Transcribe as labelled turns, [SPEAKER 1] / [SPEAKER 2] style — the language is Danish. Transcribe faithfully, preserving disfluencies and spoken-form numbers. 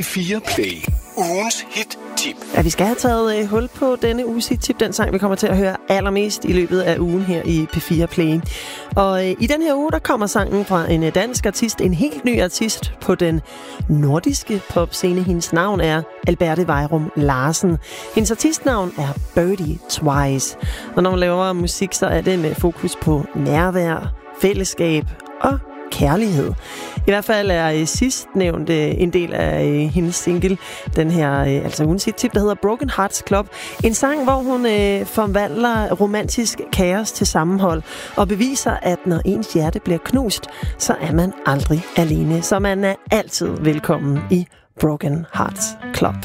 [SPEAKER 1] fire Play. Ugens hit-tip.
[SPEAKER 2] Ja, vi skal have taget øh, hul på denne uges hit-tip. Den sang, vi kommer til at høre allermest i løbet af ugen her i P fire Play. Og øh, i den her uge, der kommer sangen fra en øh, dansk artist, en helt ny artist på den nordiske popscene. Hendes navn er Alberte Weirum Larsen. Hendes artistnavn er Birdie Twice. Og når hun laver musik, så er det med fokus på nærvær, fællesskab og kærlighed. I hvert fald er sidst nævnt en del af hendes single, den her, altså ugens hit-tip, der hedder Broken Hearts Club. En sang, hvor hun øh, forvandler romantisk kaos til sammenhold og beviser, at når ens hjerte bliver knust, så er man aldrig alene. Så man er altid velkommen i Broken Hearts Club.